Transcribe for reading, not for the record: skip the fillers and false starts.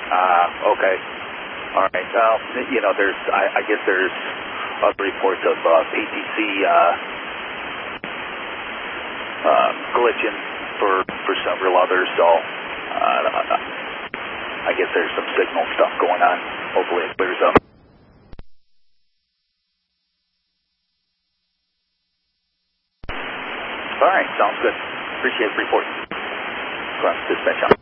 Okay. All right. There's, I guess there's other reports of ATC glitching for several others, so I guess there's some signal stuff going on. Hopefully it clears up. All right, sounds good. Appreciate the report. Dispatch on.